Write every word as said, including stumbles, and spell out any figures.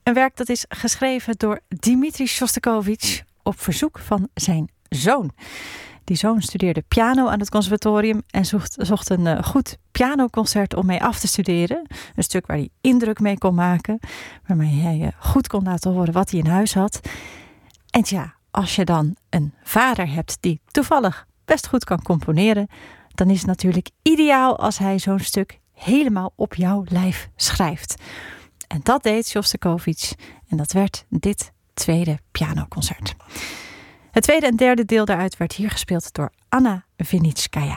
Een werk dat is geschreven door Dmitri Shostakovich op verzoek van zijn zoon. Die zoon studeerde piano aan het conservatorium en zocht, zocht een uh, goed pianoconcert om mee af te studeren. Een stuk waar hij indruk mee kon maken, waarmee hij uh, goed kon laten horen wat hij in huis had. En ja, als je dan een vader hebt die toevallig best goed kan componeren, dan is het natuurlijk ideaal als hij zo'n stuk helemaal op jouw lijf schrijft. En dat deed Shostakovich en dat werd dit tweede pianoconcert. Het tweede en derde deel daaruit werd hier gespeeld door Anna Vinitskaya.